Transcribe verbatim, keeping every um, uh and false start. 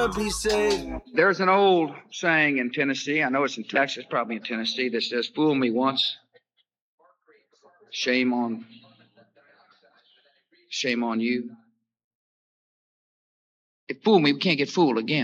to be saved. There's an old saying in Tennessee, I know it's in Texas, probably in Tennessee, that says, fool me once, shame on, shame on you. If fool me, we can't get fooled again.